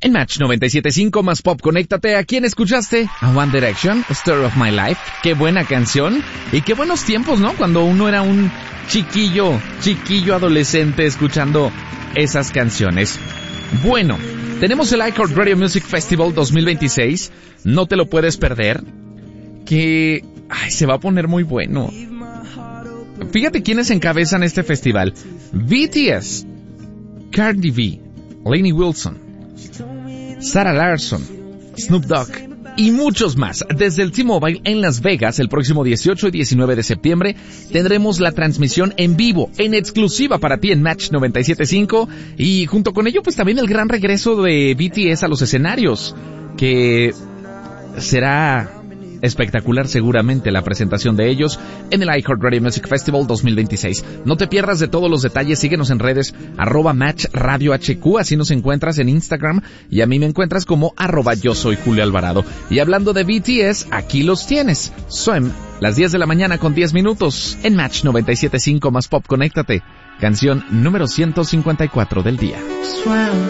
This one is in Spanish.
En Match 97.5 más pop, conéctate. ¿A quién escuchaste? A One Direction, Story of My Life. Qué buena canción. Y qué buenos tiempos, ¿no? Cuando uno era un chiquillo adolescente escuchando esas canciones. Bueno, tenemos el iHeartRadio Music Festival 2026. No te lo puedes perder. Que se va a poner muy bueno. Fíjate quiénes encabezan este festival. BTS, Cardi B, Lainey Wilson, Sarah Larson, Snoop Dogg y muchos más. Desde el T-Mobile en Las Vegas, el próximo 18 y 19 de septiembre, tendremos la transmisión en vivo, en exclusiva para ti en Match 97.5, y junto con ello pues también el gran regreso de BTS a los escenarios, que será espectacular seguramente la presentación de ellos en el iHeartRadio Music Festival 2026. No te pierdas de todos los detalles, síguenos en redes, @MatchRadioHQ, así nos encuentras en Instagram, y a mí me encuentras como @yo soy Julio Alvarado. Y hablando de BTS, aquí los tienes. Swim, las 10 de la mañana con 10 minutos, en Match 97.5 más pop, conéctate. Canción número 154 del día. Swim.